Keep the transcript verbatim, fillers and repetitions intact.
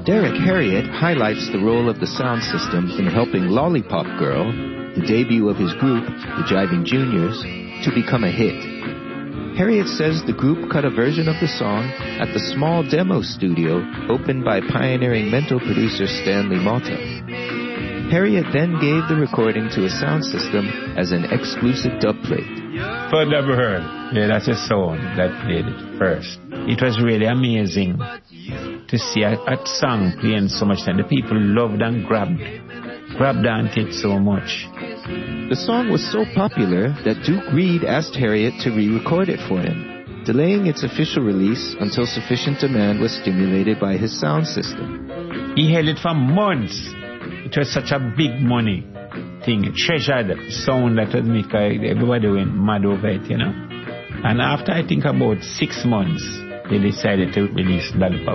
Derek Harriott highlights the role of the sound system in helping Lollipop Girl, the debut of his group, the Jiving Juniors, to become a hit. Harriott says the group cut a version of the song at the small demo studio opened by pioneering mental producer Stanley Malta. Harriott then gave the recording to a sound system as an exclusive dub plate. First ever heard. Yeah, that's a sound that played it first. It was really amazing to see a, a song playing so much, and the people loved and grabbed, grabbed onto it so much. The song was so popular that Duke Reid asked Harriott to re-record it for him, delaying its official release until sufficient demand was stimulated by his sound system. He held it for months. It was such a big money thing, treasured sound that would make everybody went mad over it, you know. And after I think about six months, they decided to release Lollipop